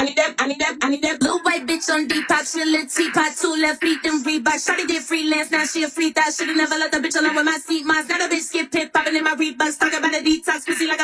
I need that blue white bitch on detox, she a little teapot, 2 left feet, then Reebok. Shawty did freelance, now she a free thought. Should've never let the bitch alone with my seat. Mine's not a bitch get pit, popping in my Reeboks, talking about a detox, pussy like a